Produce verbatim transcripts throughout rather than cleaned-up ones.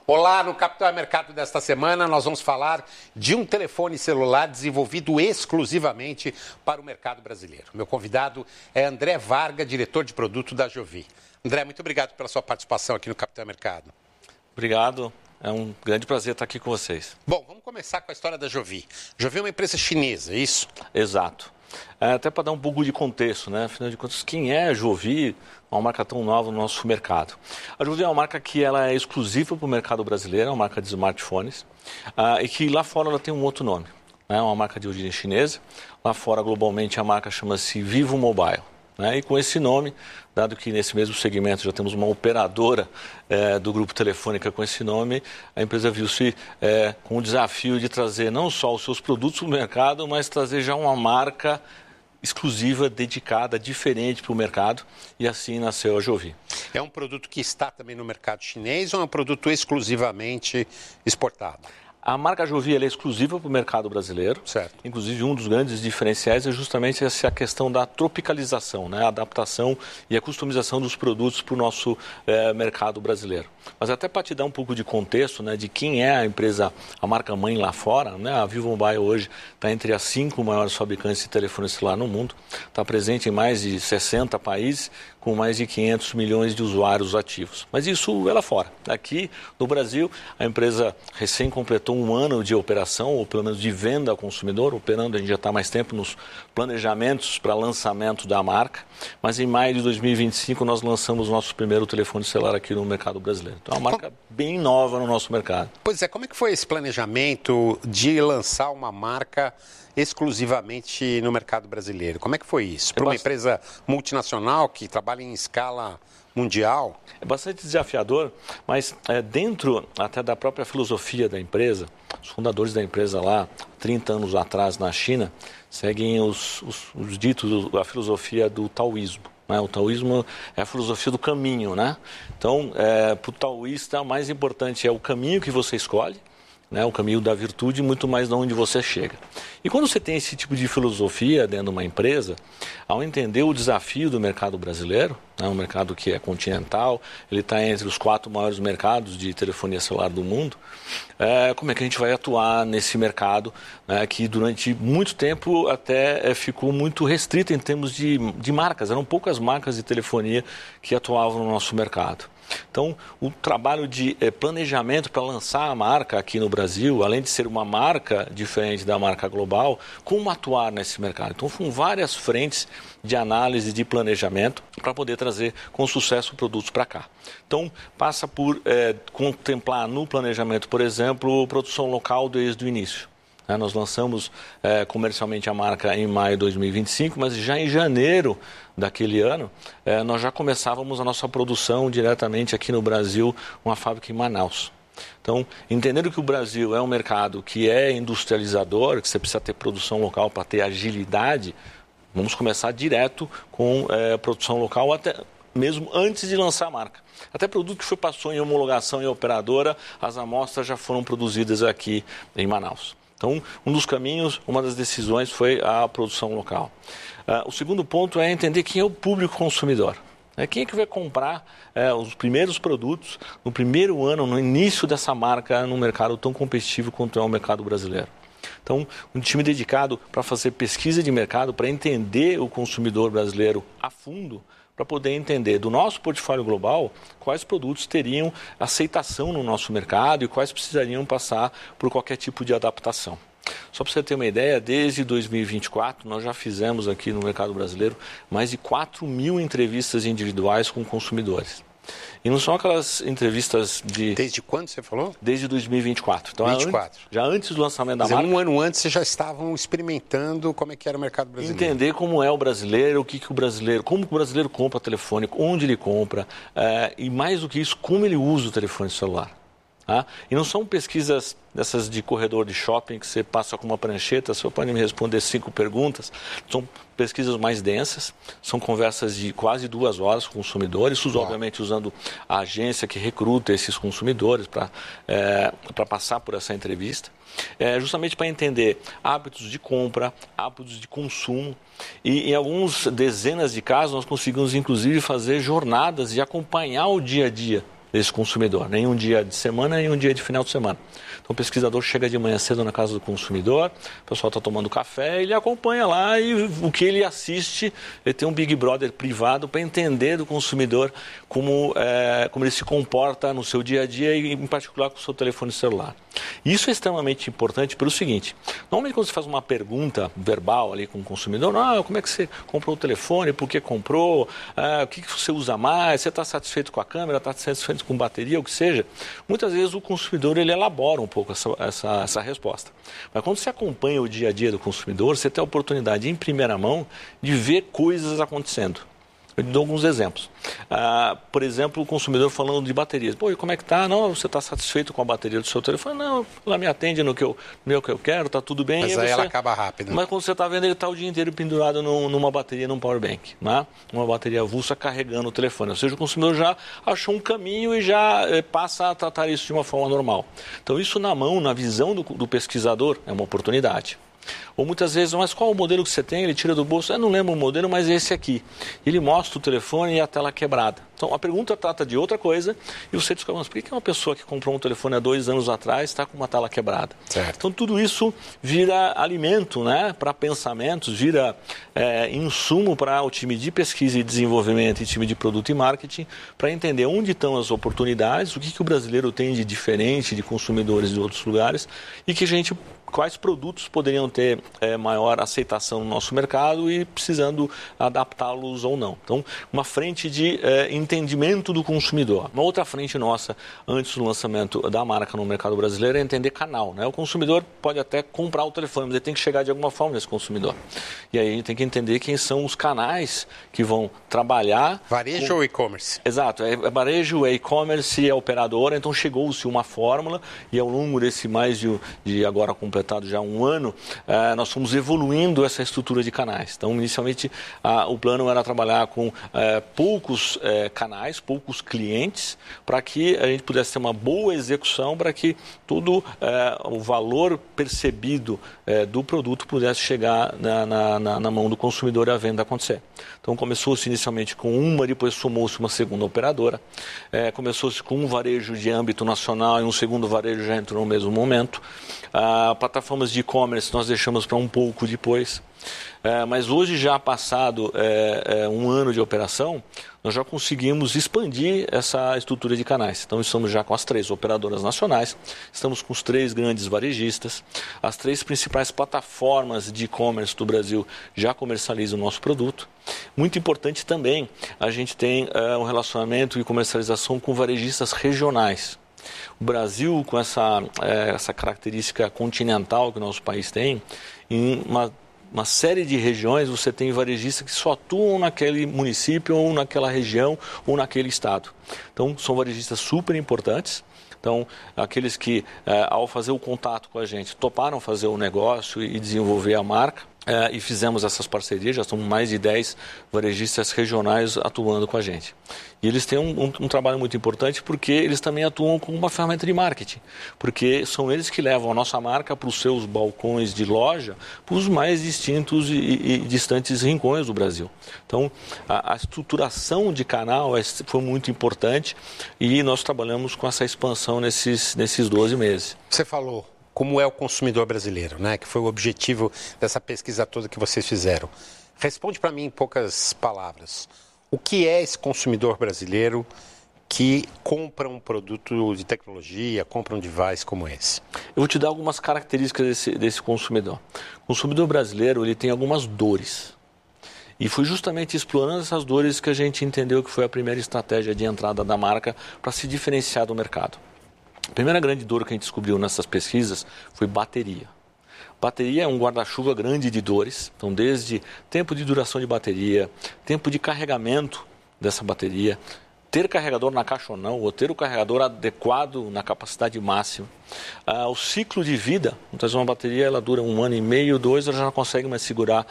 Olá, no Capital Mercado desta semana nós vamos falar de um telefone celular desenvolvido exclusivamente para o mercado brasileiro. Meu convidado é André Varga, diretor de produto da Jovi. André, muito obrigado pela sua participação aqui no Capital Mercado. Obrigado, é um grande prazer estar aqui com vocês. Bom, vamos começar com a história da Jovi. Jovi é uma empresa chinesa, é isso? Exato. É, até para dar um pouco de contexto, né? Afinal de contas, quem é a Jovi, uma marca tão nova no nosso mercado? A Jovi é uma marca que ela é exclusiva para o mercado brasileiro, é uma marca de smartphones, uh, e que lá fora ela tem um outro nome. É uma marca de origem chinesa. Lá fora, globalmente, a marca chama-se Vivo Mobile. Né? E com esse nome, dado que nesse mesmo segmento já temos uma operadora é, do Grupo Telefônica com esse nome, a empresa viu-se é, com o desafio de trazer não só os seus produtos para o mercado, mas trazer já uma marca exclusiva, dedicada, diferente para o mercado, e assim nasceu a Jovi. É um produto que está também no mercado chinês ou é um produto exclusivamente exportado? A marca Jovi ela é exclusiva para o mercado brasileiro. Certo. Inclusive, um dos grandes diferenciais é justamente essa questão da tropicalização, né? A adaptação e a customização dos produtos para o nosso eh, mercado brasileiro. Mas até para te dar um pouco de contexto, né, de quem é a empresa, a marca mãe lá fora, né? A Vivo Mobile hoje está entre as cinco maiores fabricantes de telefone celular no mundo, está presente em mais de sessenta países, com mais de quinhentos milhões de usuários ativos. Mas isso é lá fora. Aqui no Brasil, a empresa recém completou um ano de operação, ou pelo menos de venda ao consumidor, operando, a gente já está mais tempo nos planejamentos para lançamento da marca, mas em maio de dois mil e vinte e cinco nós lançamos nosso primeiro telefone celular aqui no mercado brasileiro. Então é uma marca bem nova no nosso mercado. Pois é, como é que foi esse planejamento de lançar uma marca exclusivamente no mercado brasileiro? Como é que foi isso? Para uma empresa multinacional que trabalha em escala mundial? É bastante desafiador, mas é, dentro até da própria filosofia da empresa, os fundadores da empresa lá, trinta anos atrás na China, seguem os, os, os ditos, a filosofia do taoísmo. Né? O taoísmo é a filosofia do caminho, né? Então, é, para o taoísta, o mais importante é o caminho que você escolhe, né, o caminho da virtude, muito mais de onde você chega. E quando você tem esse tipo de filosofia dentro de uma empresa, ao entender o desafio do mercado brasileiro, né, um mercado que é continental, ele está entre os quatro maiores mercados de telefonia celular do mundo, é, como é que a gente vai atuar nesse mercado, né, que durante muito tempo até é, ficou muito restrito em termos de, de marcas, eram poucas marcas de telefonia que atuavam no nosso mercado. Então, o trabalho de eh, planejamento para lançar a marca aqui no Brasil, além de ser uma marca diferente da marca global, como atuar nesse mercado? Então, foram várias frentes de análise de planejamento para poder trazer com sucesso produtos para cá. Então, passa por eh, contemplar no planejamento, por exemplo, produção local desde o início. É, nós lançamos é, comercialmente a marca em maio de dois mil e vinte e cinco, mas já em janeiro daquele ano, é, nós já começávamos a nossa produção diretamente aqui no Brasil, uma fábrica em Manaus. Então, entendendo que o Brasil é um mercado que é industrializador, que você precisa ter produção local para ter agilidade, vamos começar direto com é, produção local, até mesmo antes de lançar a marca. Até produto que foi, passou em homologação em operadora, as amostras já foram produzidas aqui em Manaus. Então, um dos caminhos, uma das decisões foi a produção local. Uh, o segundo ponto é entender quem é o público consumidor. É, quem é que vai comprar é, os primeiros produtos no primeiro ano, no início dessa marca, num mercado tão competitivo quanto é o mercado brasileiro. Então, um time dedicado para fazer pesquisa de mercado, para entender o consumidor brasileiro a fundo, para poder entender do nosso portfólio global quais produtos teriam aceitação no nosso mercado e quais precisariam passar por qualquer tipo de adaptação. Só para você ter uma ideia, desde dois mil e vinte e quatro nós já fizemos aqui no mercado brasileiro mais de quatro mil entrevistas individuais com consumidores. E não são aquelas entrevistas de... Desde quando você falou? Desde dois mil e vinte e quatro. Então, vinte e quatro. Antes, já antes do lançamento da Mas marca... um ano antes vocês já estavam experimentando como é que era o mercado brasileiro. Entender como é o brasileiro, o que, que o brasileiro... Como que o brasileiro compra telefone, onde ele compra, é, e mais do que isso, como ele usa o telefone celular. Tá? E não são pesquisas dessas de corredor de shopping que você passa com uma prancheta, você pode me responder cinco perguntas. São pesquisas mais densas, são conversas de quase duas horas com consumidores, isso, obviamente usando a agência que recruta esses consumidores para é, para passar por essa entrevista. É, justamente para entender hábitos de compra, hábitos de consumo, e em algumas dezenas de casos nós conseguimos inclusive fazer jornadas e acompanhar o dia a dia desse consumidor, nem um dia de semana, nem um dia de final de semana. Então o pesquisador chega de manhã cedo na casa do consumidor, o pessoal está tomando café, ele acompanha lá e o que ele assiste, ele tem um Big Brother privado para entender do consumidor como, é, como ele se comporta no seu dia a dia e em particular com o seu telefone celular. Isso é extremamente importante pelo seguinte, normalmente quando você faz uma pergunta verbal ali com o consumidor, ah, como é que você comprou o telefone, por que comprou, ah, o que você usa mais, você está satisfeito com a câmera, está satisfeito com bateria, o que seja, muitas vezes o consumidor ele elabora um pouco essa, essa, essa resposta. Mas quando você acompanha o dia a dia do consumidor, você tem a oportunidade em primeira mão de ver coisas acontecendo. Eu dou alguns exemplos. Ah, por exemplo, o consumidor falando de baterias. Pô, e como é que tá? Não, você está satisfeito com a bateria do seu telefone? Não, ela me atende no que eu, no que eu quero, está tudo bem. Mas aí, aí você... ela acaba rápido. Mas quando você está vendo, ele está o dia inteiro pendurado num, numa bateria, num power bank, né? Uma bateria avulsa carregando o telefone. Ou seja, o consumidor já achou um caminho e já eh, passa a tratar isso de uma forma normal. Então, isso na mão, na visão do, do pesquisador, é uma oportunidade. Ou muitas vezes, mas qual o modelo que você tem? Ele tira do bolso, eu não lembro o modelo, mas é esse aqui. Ele mostra o telefone e a tela quebrada. Então, a pergunta trata de outra coisa e você descobre, mas por que uma pessoa que comprou um telefone há dois anos atrás está com uma tela quebrada? Certo. Então, tudo isso vira alimento, né, para pensamentos, vira é, insumo para o time de pesquisa e desenvolvimento e time de produto e marketing para entender onde estão as oportunidades, o que, que o brasileiro tem de diferente de consumidores de outros lugares e que a gente... quais produtos poderiam ter é, maior aceitação no nosso mercado e precisando adaptá-los ou não. Então, uma frente de é, entendimento do consumidor. Uma outra frente nossa, antes do lançamento da marca no mercado brasileiro, é entender canal, né? O consumidor pode até comprar o telefone, mas ele tem que chegar de alguma forma nesse consumidor. E aí a gente tem que entender quem são os canais que vão trabalhar... Varejo com... ou e-commerce? Exato, é varejo, é e-commerce, é operadora, então chegou-se uma fórmula e ao longo desse mais de, de agora completado já um ano, eh, nós fomos evoluindo essa estrutura de canais. Então, inicialmente, ah, o plano era trabalhar com eh, poucos eh, canais, poucos clientes, para que a gente pudesse ter uma boa execução, para que todo eh, o valor percebido eh, do produto pudesse chegar na, na, na, na mão do consumidor e a venda acontecer. Então, começou-se inicialmente com uma, depois somou-se uma segunda operadora, eh, começou-se com um varejo de âmbito nacional e um segundo varejo já entrou no mesmo momento. A plataformas de e-commerce nós deixamos para um pouco depois, é, mas hoje já passado é, é, um ano de operação, nós já conseguimos expandir essa estrutura de canais. Então estamos já com as três operadoras nacionais, estamos com os três grandes varejistas, as três principais plataformas de e-commerce do Brasil já comercializam o nosso produto. Muito importante também, a gente tem é, um relacionamento e comercialização com varejistas regionais. O Brasil, com essa, é, essa característica continental que o nosso país tem, em uma, uma série de regiões você tem varejistas que só atuam naquele município ou naquela região ou naquele estado. Então, são varejistas super importantes. Então, aqueles que, é, ao fazer o contato com a gente, toparam fazer o negócio e desenvolver a marca, É, e fizemos essas parcerias, já são mais de dez varejistas regionais atuando com a gente. E eles têm um, um, um trabalho muito importante porque eles também atuam como uma ferramenta de marketing, porque são eles que levam a nossa marca para os seus balcões de loja, para os mais distintos e, e, e distantes rincões do Brasil. Então, a, a estruturação de canal é, foi muito importante e nós trabalhamos com essa expansão nesses, nesses doze meses. Você falou como é o consumidor brasileiro, né? Que foi o objetivo dessa pesquisa toda que vocês fizeram. Responde para mim em poucas palavras. O que é esse consumidor brasileiro que compra um produto de tecnologia, compra um device como esse? Eu vou te dar algumas características desse, desse consumidor. O consumidor brasileiro ele tem algumas dores. E foi justamente explorando essas dores que a gente entendeu que foi a primeira estratégia de entrada da marca para se diferenciar do mercado. A primeira grande dor que a gente descobriu nessas pesquisas foi bateria. Bateria é um guarda-chuva grande de dores, então desde tempo de duração de bateria, tempo de carregamento dessa bateria, ter carregador na caixa ou não, ou ter o carregador adequado na capacidade máxima. Ah, o ciclo de vida, muitas vezes uma bateria ela dura um ano e meio, dois, ela já não consegue mais segurar,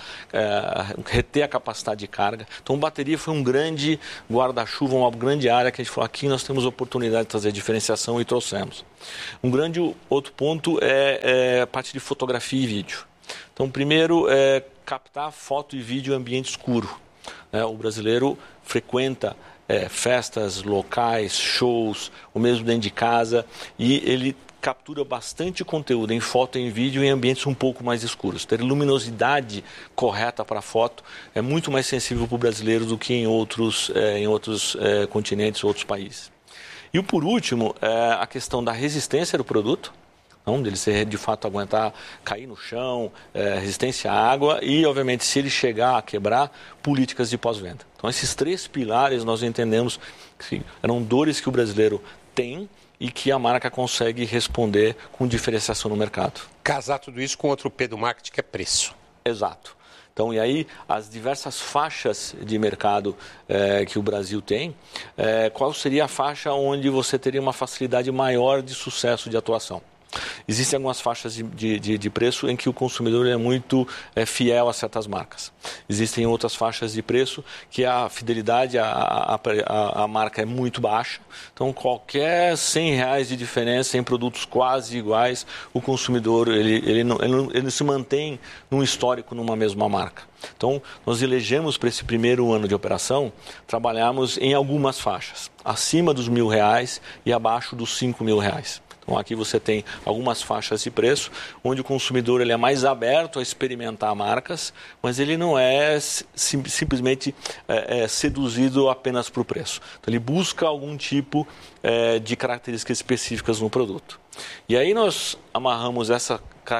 é, reter a capacidade de carga. Então, bateria foi um grande guarda-chuva, uma grande área que a gente falou, aqui nós temos oportunidade de trazer diferenciação e trouxemos. Um grande outro ponto é, é a parte de fotografia e vídeo. Então, primeiro, é captar foto e vídeo em ambiente escuro. É, o brasileiro frequenta é, festas, locais, shows, o mesmo dentro de casa, e ele captura bastante conteúdo em foto e em vídeo em ambientes um pouco mais escuros. Ter luminosidade correta para a foto é muito mais sensível para o brasileiro do que em outros, é, em outros é, continentes, outros países. E por último, é, a questão da resistência do produto, onde ele se de fato aguentar cair no chão, é, resistência à água e, obviamente, se ele chegar a quebrar, políticas de pós-venda. Então, esses três pilares nós entendemos que eram dores que o brasileiro tem e que a marca consegue responder com diferenciação no mercado. Casar tudo isso com outro P do marketing, que é preço. Exato. Então, e aí, as diversas faixas de mercado é, que o Brasil tem, é, qual seria a faixa onde você teria uma facilidade maior de sucesso de atuação? Existem algumas faixas de, de, de preço em que o consumidor é muito é, fiel a certas marcas. Existem outras faixas de preço que a fidelidade à a, a, a marca é muito baixa. Então, qualquer cem reais de diferença em produtos quase iguais, o consumidor ele, ele, não, ele, não, ele se mantém num histórico numa mesma marca. Então, nós elegemos para esse primeiro ano de operação, trabalharmos em algumas faixas, acima dos mil reais e abaixo dos cinco mil reais. Então, aqui você tem algumas faixas de preço, onde o consumidor ele é mais aberto a experimentar marcas, mas ele não é sim, simplesmente é, é, seduzido apenas para o preço. Então, ele busca algum tipo é, de características específicas no produto. E aí nós amarramos essa,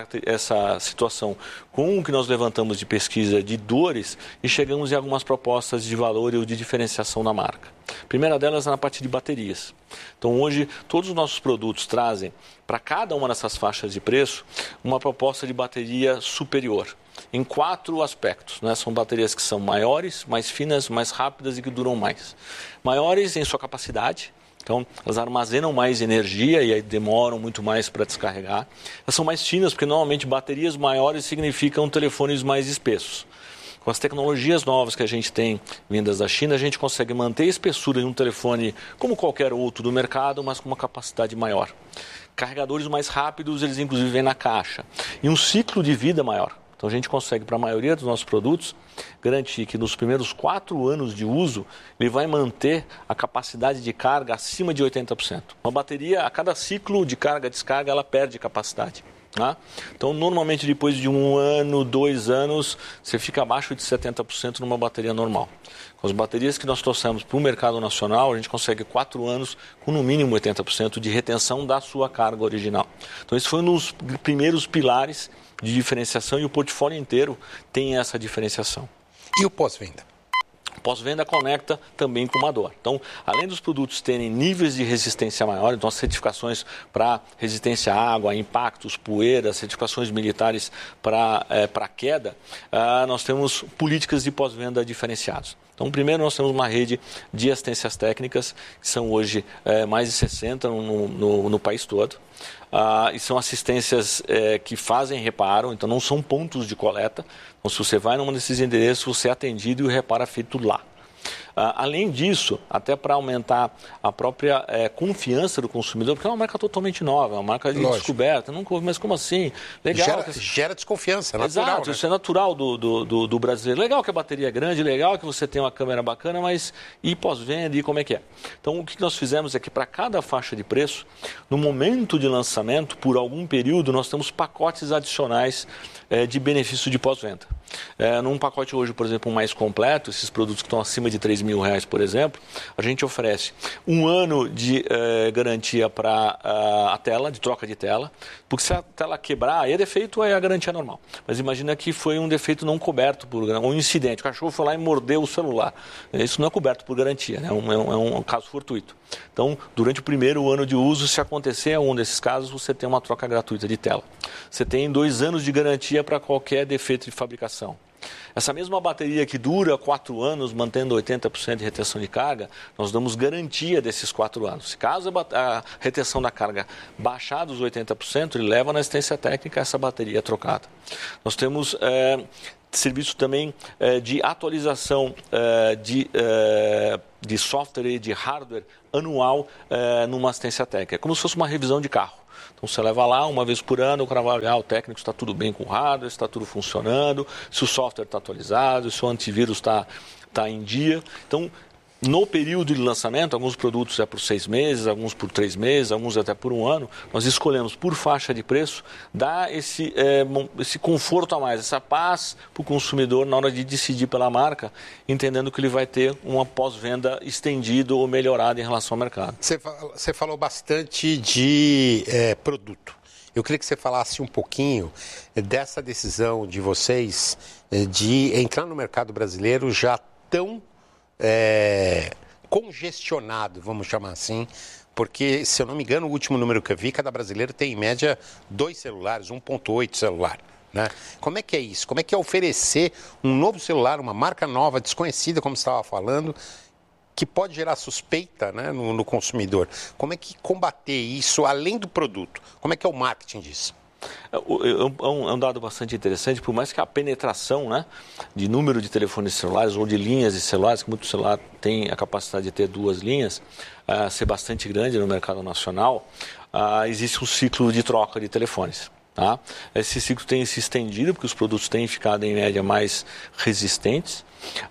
essa situação com o que nós levantamos de pesquisa de dores e chegamos em algumas propostas de valor ou de diferenciação da marca. A primeira delas é na parte de baterias. Então, hoje, todos os nossos produtos trazem, para cada uma dessas faixas de preço, uma proposta de bateria superior, em quatro aspectos. Né? São baterias que são maiores, mais finas, mais rápidas e que duram mais. Maiores em sua capacidade. Então, elas armazenam mais energia e aí demoram muito mais para descarregar. Elas são mais finas, porque normalmente baterias maiores significam telefones mais espessos. Com as tecnologias novas que a gente tem vindas da China, a gente consegue manter a espessura de um telefone como qualquer outro do mercado, mas com uma capacidade maior. Carregadores mais rápidos, eles inclusive vêm na caixa. E um ciclo de vida maior. Então, a gente consegue, para a maioria dos nossos produtos, garantir que nos primeiros quatro anos de uso, ele vai manter a capacidade de carga acima de oitenta por cento. Uma bateria, a cada ciclo de carga-descarga, ela perde capacidade. Tá? Então, normalmente, depois de um ano, dois anos, você fica abaixo de setenta por cento numa bateria normal. Com as baterias que nós trouxemos para o mercado nacional, a gente consegue quatro anos com no mínimo oitenta por cento de retenção da sua carga original. Então, esse foi um dos primeiros pilares de diferenciação e o portfólio inteiro tem essa diferenciação. E o pós-venda? Pós-venda conecta também com uma dor. Então, além dos produtos terem níveis de resistência maior, então as certificações para resistência à água, impactos, poeira, certificações militares para é, para queda, ah, nós temos políticas de pós-venda diferenciadas. Então, primeiro, nós temos uma rede de assistências técnicas, que são hoje é, mais de sessenta no, no, no país todo. Ah, e são assistências é, que fazem reparo, então não são pontos de coleta. Então, se você vai num desses endereços, você é atendido e o reparo é feito lá. Ah, além disso, até para aumentar a própria é, confiança do consumidor, porque é uma marca totalmente nova, é uma marca de Lógico. descoberta, nunca ouvi, mas como assim? Legal. Gera, que... gera desconfiança, é natural. Exato, né? Isso é natural do, do, do, do brasileiro. Legal que a bateria é grande, legal que você tem uma câmera bacana, mas e pós-venda, e como é que é? Então, o que nós fizemos é que para cada faixa de preço, no momento de lançamento, por algum período, nós temos pacotes adicionais é, de benefício de pós-venda. É, num pacote hoje, por exemplo, mais completo, esses produtos que estão acima de três mil reais, por exemplo, a gente oferece um ano de eh, garantia para uh, a tela, de troca de tela, porque se a tela quebrar, aí é defeito, é a garantia normal. Mas imagina que foi um defeito não coberto por um incidente, o cachorro foi lá e mordeu o celular. Isso não é coberto por garantia, né? é, um, é, um, é um caso fortuito. Então, durante o primeiro ano de uso, se acontecer um desses casos, você tem uma troca gratuita de tela. Você tem dois anos de garantia para qualquer defeito de fabricação. Essa mesma bateria que dura quatro anos, mantendo oitenta por cento de retenção de carga, nós damos garantia desses quatro anos. Se caso a retenção da carga baixar dos oitenta por cento, ele leva na assistência técnica essa bateria trocada. Nós temos é, serviço também é, de atualização é, de, é, de software e de hardware anual é, numa assistência técnica, como se fosse uma revisão de carro. Então, você leva lá uma vez por ano, o cara vai olhar, o técnico está tudo bem com o hardware, está tudo funcionando, se o software está atualizado, se o antivírus está tá em dia. Então, no período de lançamento, alguns produtos é por seis meses, alguns por três meses, alguns até por um ano, nós escolhemos por faixa de preço, dar esse, é, esse conforto a mais, essa paz para o consumidor na hora de decidir pela marca, entendendo que ele vai ter uma pós-venda estendido ou melhorado em relação ao mercado. Você, você falou bastante de é, produto. Eu queria que você falasse um pouquinho dessa decisão de vocês de entrar no mercado brasileiro já tão é, congestionado, vamos chamar assim, porque, se eu não me engano, o último número que eu vi, cada brasileiro tem, em média, dois celulares, um ponto oito celular. Né? Como é que é isso? Como é que é oferecer um novo celular, uma marca nova, desconhecida, como você estava falando, que pode gerar suspeita, né, no, no consumidor? Como é que combater isso, além do produto? Como é que é o marketing disso? É um, é um dado bastante interessante, por mais que a penetração, né, de número de telefones celulares ou de linhas de celulares, que muito celular tem a capacidade de ter duas linhas, uh, ser bastante grande no mercado nacional, uh, existe um ciclo de troca de telefones. Tá? Esse ciclo tem se estendido, porque os produtos têm ficado, em média, mais resistentes.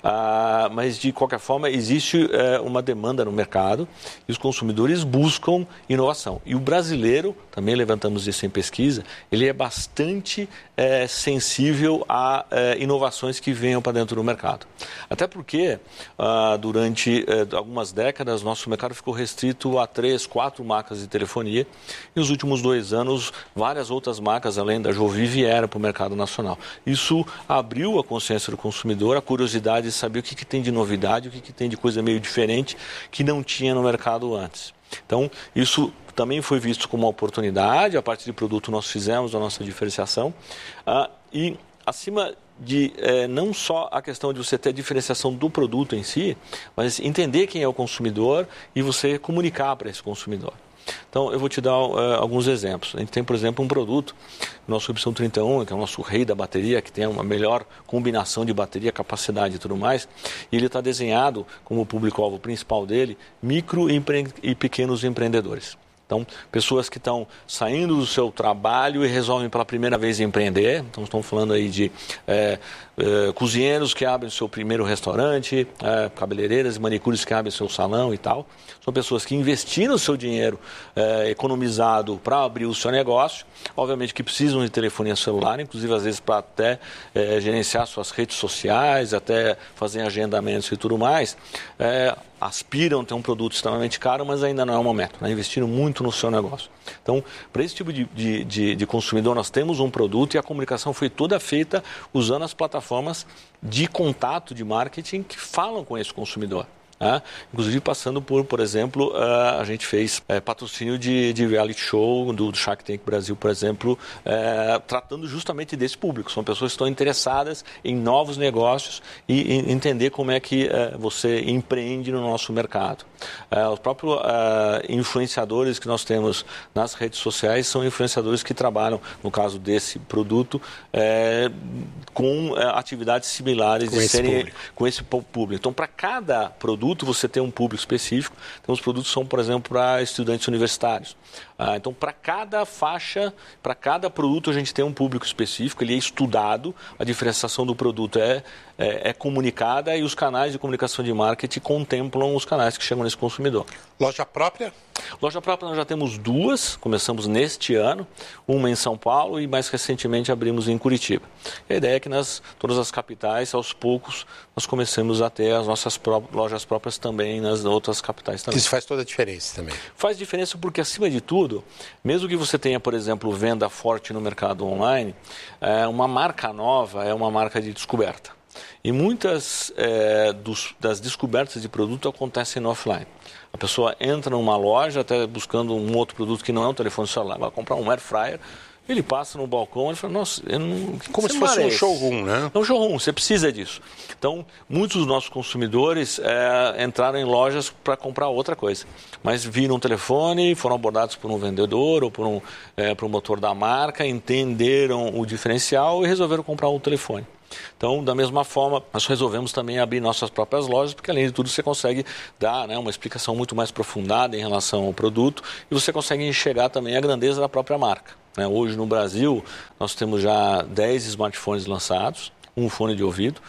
Ah, mas, de qualquer forma, existe é, uma demanda no mercado e os consumidores buscam inovação. E o brasileiro, também levantamos isso em pesquisa, ele é bastante é, sensível a é, inovações que venham para dentro do mercado. Até porque, ah, durante é, algumas décadas, nosso mercado ficou restrito a três, quatro marcas de telefonia. E nos últimos dois anos, várias outras marcas, além da Jovi, vieram para o mercado nacional. Isso abriu a consciência do consumidor, a curiosidade de saber o que, que tem de novidade, o que, que tem de coisa meio diferente que não tinha no mercado antes. Então, isso também foi visto como uma oportunidade. A partir de produto nós fizemos a nossa diferenciação ah, e, acima de eh, não só a questão de você ter a diferenciação do produto em si, mas entender quem é o consumidor e você comunicar para esse consumidor. Então, eu vou te dar uh, alguns exemplos. A gente tem, por exemplo, um produto, o nosso Y trinta e um, que é o nosso rei da bateria, que tem uma melhor combinação de bateria, capacidade e tudo mais, e ele está desenhado como público-alvo principal dele, micro e, empre... e pequenos empreendedores. Então, pessoas que estão saindo do seu trabalho e resolvem pela primeira vez empreender. Então, estamos falando aí de é, é, cozinheiros que abrem o seu primeiro restaurante, é, cabeleireiras e manicures que abrem o seu salão e tal. São pessoas que investiram o seu dinheiro é, economizado para abrir o seu negócio. Obviamente que precisam de telefonia celular, inclusive às vezes para até é, gerenciar suas redes sociais, até fazer agendamentos e tudo mais. É, aspiram a ter um produto extremamente caro, mas ainda não é o momento, né? Investiram muito no seu negócio. Então, para esse tipo de, de, de, de consumidor, nós temos um produto e a comunicação foi toda feita usando as plataformas de contato de marketing que falam com esse consumidor. Ah, inclusive passando por, por exemplo, uh, a gente fez uh, patrocínio de, de reality show do, do Shark Tank Brasil, por exemplo, uh, tratando justamente desse público. São pessoas que estão interessadas em novos negócios e em entender como é que uh, você empreende no nosso mercado. Uh, os próprios uh, influenciadores que nós temos nas redes sociais são influenciadores que trabalham, no caso desse produto, uh, com uh, atividades similares com de esse serem, público. com esse público. Então, para cada produto, você tem um público específico. Então, os produtos são, por exemplo, para estudantes universitários. Ah, então, para cada faixa, para cada produto, a gente tem um público específico, ele é estudado, a diferenciação do produto é, é, é comunicada e os canais de comunicação de marketing contemplam os canais que chegam nesse consumidor. Loja própria? Loja própria nós já temos duas, começamos neste ano, uma em São Paulo e mais recentemente abrimos em Curitiba. E a ideia é que nas todas as capitais, aos poucos, nós comecemos a ter as nossas pró- lojas próprias também nas outras capitais também. Isso faz toda a diferença também. Faz diferença porque, acima de tudo, mesmo que você tenha, por exemplo, venda forte no mercado online, é, uma marca nova é uma marca de descoberta. E muitas é, dos, das descobertas de produto acontecem no offline. A pessoa entra numa loja, até buscando um outro produto que não é um telefone celular, vai comprar um air fryer, ele passa no balcão e fala, nossa, eu não... Como se fosse um showroom, né? É um showroom, você precisa disso. Então, muitos dos nossos consumidores é, entraram em lojas para comprar outra coisa. Mas viram um telefone, foram abordados por um vendedor ou por um é, promotor da marca, entenderam o diferencial e resolveram comprar um telefone. Então, da mesma forma, nós resolvemos também abrir nossas próprias lojas, porque além de tudo você consegue dar, né, uma explicação muito mais aprofundada em relação ao produto e você consegue enxergar também a grandeza da própria marca. Né? Hoje no Brasil nós temos já dez smartphones lançados, um fone de ouvido,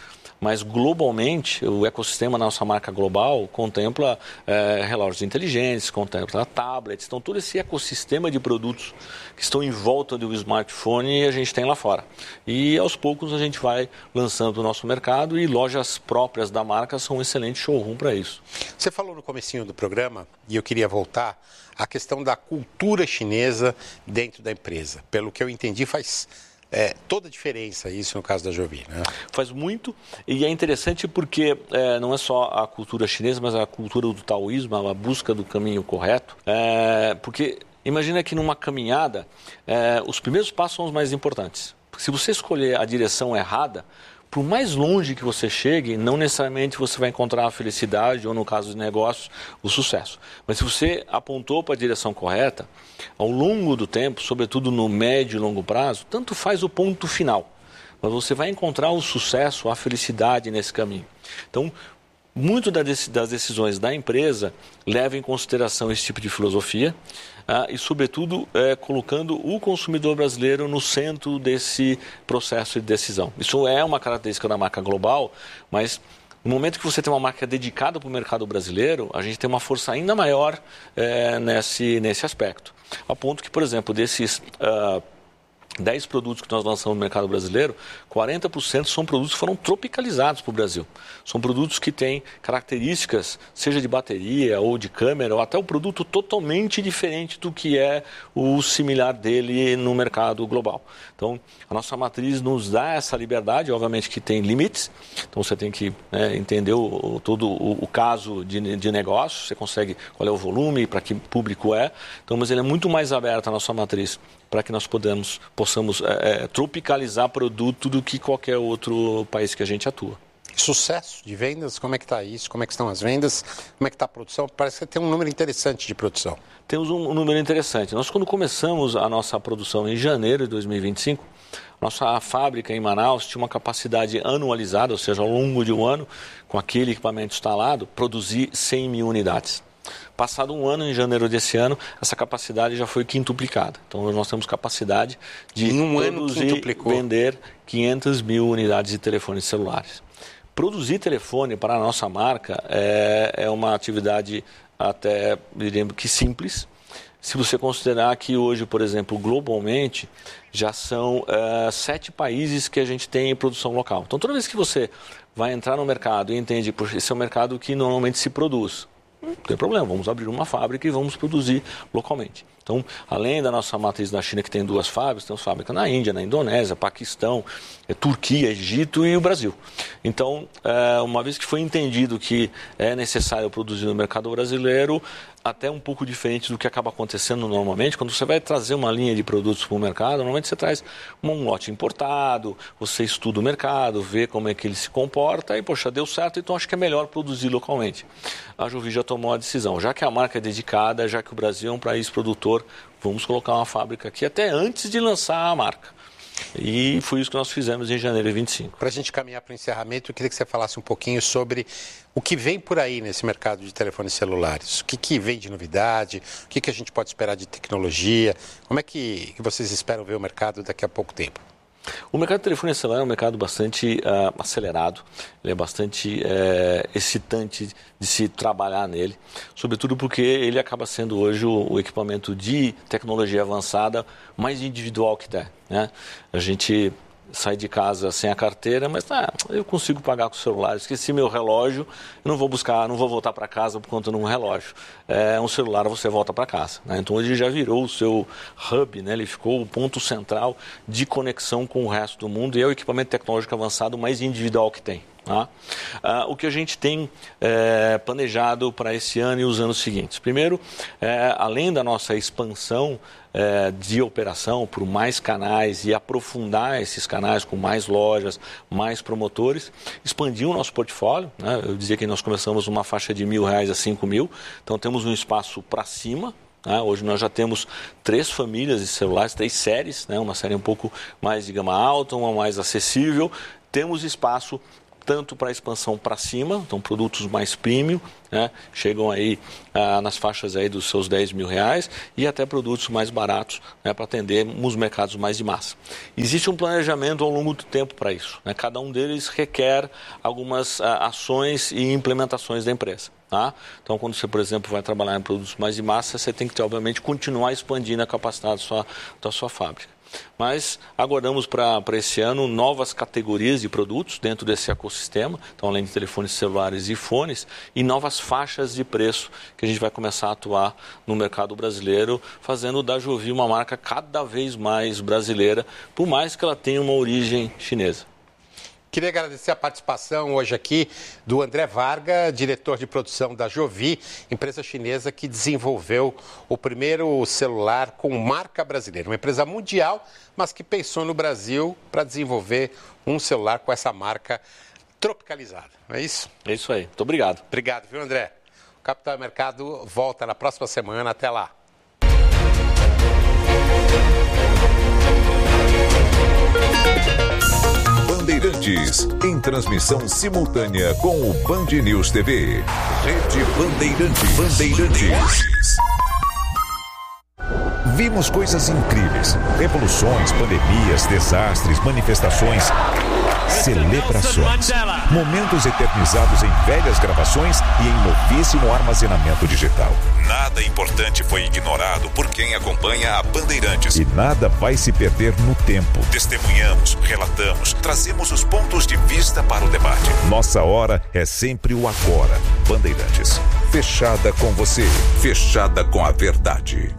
mas globalmente o ecossistema da nossa marca global contempla é, relógios inteligentes, contempla tablets, então todo esse ecossistema de produtos que estão em volta do smartphone a gente tem lá fora. E aos poucos a gente vai lançando o nosso mercado e lojas próprias da marca são um excelente showroom para isso. Você falou no comecinho do programa, e eu queria voltar, a questão da cultura chinesa dentro da empresa. Pelo que eu entendi, faz é, toda a diferença isso no caso da Jovi, né? Faz muito, e é interessante porque é, não é só a cultura chinesa, mas a cultura do taoísmo, a busca do caminho correto, é, porque imagina que numa caminhada, é, os primeiros passos são os mais importantes. Porque se você escolher a direção errada, por mais longe que você chegue, não necessariamente você vai encontrar a felicidade ou, no caso de negócios, o sucesso. Mas se você apontou para a direção correta, ao longo do tempo, sobretudo no médio e longo prazo, tanto faz o ponto final. Mas você vai encontrar o sucesso, a felicidade nesse caminho. Então, muito das decisões da empresa levam em consideração esse tipo de filosofia ah, e, sobretudo, é, colocando o consumidor brasileiro no centro desse processo de decisão. Isso é uma característica da marca global, mas no momento que você tem uma marca dedicada para o mercado brasileiro, a gente tem uma força ainda maior é, nesse, nesse aspecto. A ponto que, por exemplo, desses Uh, dez produtos que nós lançamos no mercado brasileiro, quarenta por cento são produtos que foram tropicalizados para o Brasil. São produtos que têm características, seja de bateria ou de câmera, ou até o produto totalmente diferente do que é o similar dele no mercado global. Então, a nossa matriz nos dá essa liberdade, obviamente que tem limites, então você tem que né, entender o, todo o, o caso de, de negócio, você consegue qual é o volume, para que público é, então, mas ele é muito mais aberto a nossa matriz, para que nós podemos, possamos é, tropicalizar produto do que qualquer outro país que a gente atua. Sucesso de vendas, como é que está isso? Como é que estão as vendas? Como é que está a produção? Parece que tem um número interessante de produção. Temos um, um número interessante. Nós, quando começamos a nossa produção em janeiro de dois mil e vinte e cinco, nossa fábrica em Manaus tinha uma capacidade anualizada, ou seja, ao longo de um ano, com aquele equipamento instalado, produzir cem mil unidades. Passado um ano, em janeiro desse ano, essa capacidade já foi quintuplicada. Então, nós temos capacidade de em um produzir e vender quinhentas mil unidades de telefones celulares. Produzir telefone para a nossa marca é, é uma atividade até, diríamos que simples. Se você considerar que hoje, por exemplo, globalmente, já são é, sete países que a gente tem produção local. Então, toda vez que você vai entrar no mercado e entende que esse é um mercado que normalmente se produz, não tem problema, vamos abrir uma fábrica e vamos produzir localmente. Então, além da nossa matriz na China, que tem duas fábricas, temos fábrica na Índia, na Indonésia, Paquistão, Turquia, Egito e o Brasil. Então, uma vez que foi entendido que é necessário produzir no mercado brasileiro, até um pouco diferente do que acaba acontecendo normalmente, quando você vai trazer uma linha de produtos para o mercado, normalmente você traz um lote importado, você estuda o mercado, vê como é que ele se comporta e, poxa, deu certo, então acho que é melhor produzir localmente. A Jovi já tomou a decisão, já que a marca é dedicada, já que o Brasil é um país produtor, vamos colocar uma fábrica aqui até antes de lançar a marca. E foi isso que nós fizemos em janeiro de vinte e cinco. Para a gente caminhar para o encerramento, eu queria que você falasse um pouquinho sobre o que vem por aí nesse mercado de telefones celulares. O que, que vem de novidade, o que, que a gente pode esperar de tecnologia, como é que, que vocês esperam ver o mercado daqui a pouco tempo? O mercado de telefone celular é um mercado bastante uh, acelerado, ele é bastante uh, excitante de se trabalhar nele, sobretudo porque ele acaba sendo hoje o, o equipamento de tecnologia avançada mais individual que tem, né? A gente sai de casa sem a carteira, mas ah, eu consigo pagar com o celular. Esqueci meu relógio, eu não vou buscar, não vou voltar para casa por conta de um relógio. É um celular, você volta para casa, né? Então ele já virou o seu hub, né? Ele ficou o ponto central de conexão com o resto do mundo e é o equipamento tecnológico avançado mais individual que tem. Tá? Ah, o que a gente tem é, planejado para esse ano e os anos seguintes. Primeiro, é, além da nossa expansão é, de operação por mais canais e aprofundar esses canais com mais lojas, mais promotores, expandir o nosso portfólio, né? Eu dizia que nós começamos uma faixa de mil reais a cinco mil, então temos um espaço para cima. Né? Hoje nós já temos três famílias de celulares, três séries, né? Uma série um pouco mais de gama alta, uma mais acessível. Temos espaço tanto para a expansão para cima, então produtos mais premium, né, chegam aí ah, nas faixas aí dos seus dez mil reais, e até produtos mais baratos, né, para atender os mercados mais de massa. Existe um planejamento ao longo do tempo para isso, né, cada um deles requer algumas ah, ações e implementações da empresa. Tá? Então, quando você, por exemplo, vai trabalhar em produtos mais de massa, você tem que, obviamente, continuar expandindo a capacidade da sua, da sua fábrica. Mas aguardamos para esse ano novas categorias de produtos dentro desse ecossistema, então além de telefones celulares e fones, e novas faixas de preço que a gente vai começar a atuar no mercado brasileiro, fazendo da Jovi uma marca cada vez mais brasileira, por mais que ela tenha uma origem chinesa. Queria agradecer a participação hoje aqui do André Varga, diretor de produção da Jovi, empresa chinesa que desenvolveu o primeiro celular com marca brasileira. Uma empresa mundial, mas que pensou no Brasil para desenvolver um celular com essa marca tropicalizada. Não é isso? É isso aí. Muito obrigado. Obrigado, viu, André? O Capital Mercado volta na próxima semana. Até lá. Bandeirantes, em transmissão simultânea com o Band News T V. Rede Bandeirantes. Bandeirantes. Vimos coisas incríveis, revoluções, pandemias, desastres, manifestações, celebrações, momentos eternizados em velhas gravações e em novíssimo armazenamento digital. Nada importante foi ignorado por quem acompanha a Bandeirantes. E nada vai se perder no tempo. Testemunhamos, relatamos, trazemos os pontos de vista para o debate. Nossa hora é sempre o agora. Bandeirantes, fechada com você, fechada com a verdade.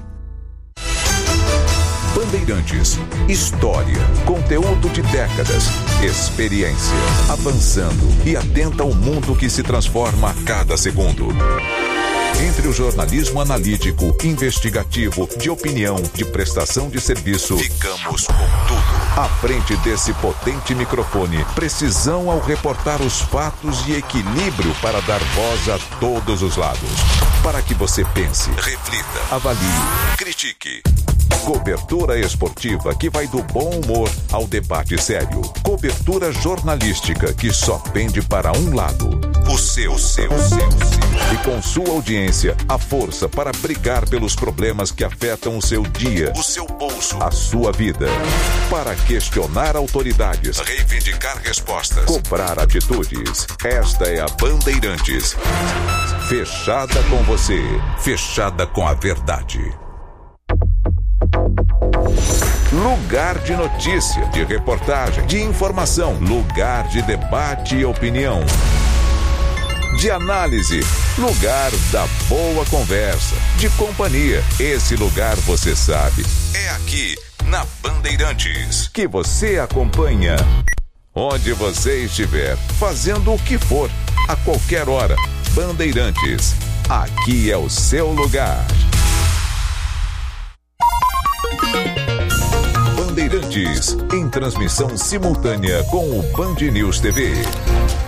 Bandeirantes, história, conteúdo de décadas, experiência, avançando e atenta ao mundo que se transforma a cada segundo. Entre o jornalismo analítico, investigativo, de opinião, de prestação de serviço, ficamos com tudo. À frente desse potente microfone, precisão ao reportar os fatos e equilíbrio para dar voz a todos os lados. Para que você pense, reflita, avalie, critique. Cobertura esportiva que vai do bom humor ao debate sério. Cobertura jornalística que só pende para um lado. O seu, o seu, o seu, o seu. E com sua audiência, a força para brigar pelos problemas que afetam o seu dia, o seu bolso, a sua vida. Para questionar autoridades, reivindicar respostas, cobrar atitudes. Esta é a Bandeirantes. Fechada com você, fechada com a verdade. Lugar de notícia, de reportagem, de informação. Lugar de debate e opinião. De análise. Lugar da boa conversa. De companhia. Esse lugar, você sabe, é aqui, na Bandeirantes. Que você acompanha onde você estiver, fazendo o que for, a qualquer hora. Bandeirantes. Aqui é o seu lugar. Bandeirantes, em transmissão simultânea com o Band News T V.